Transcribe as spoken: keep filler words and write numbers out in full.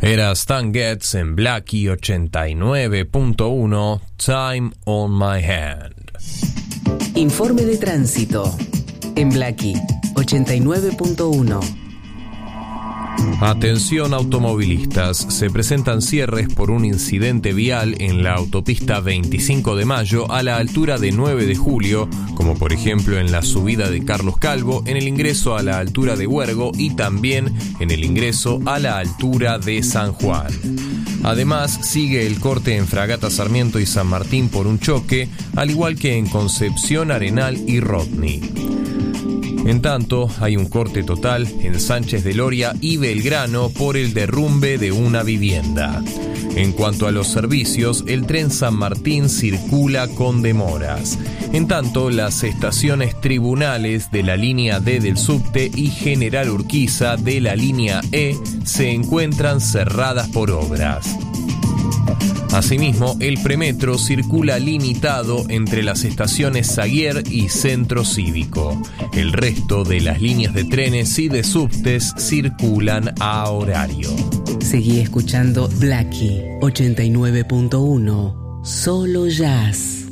Era Stan Getz en Blackie ochenta y nueve punto uno, Time on My Hand. Informe de tránsito en Blackie ochenta y nueve punto uno. Atención automovilistas, se presentan cierres por un incidente vial en la autopista veinticinco de mayo a la altura de nueve de julio, como por ejemplo en la subida de Carlos Calvo, en el ingreso a la altura de Huergo y también en el ingreso a la altura de San Juan. Además, sigue el corte en Fragata Sarmiento y San Martín por un choque, al igual que en Concepción, Arenal y Rodney. En tanto, hay un corte total en Sánchez de Loria y Belgrano por el derrumbe de una vivienda. En cuanto a los servicios, el tren San Martín circula con demoras. En tanto, las estaciones Tribunales de la línea D del subte y General Urquiza de la línea E se encuentran cerradas por obras. Asimismo, el premetro circula limitado entre las estaciones Saguier y Centro Cívico. El resto de las líneas de trenes y de subtes circulan a horario. Seguí escuchando Blackie ochenta y nueve punto uno, solo jazz.